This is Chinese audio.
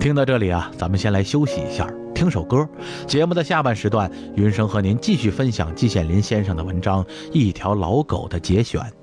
听到这里啊，咱们先来休息一下，听首歌。节目的下半时段，云生和您继续分享季羡林先生的文章《一条老狗的节选》。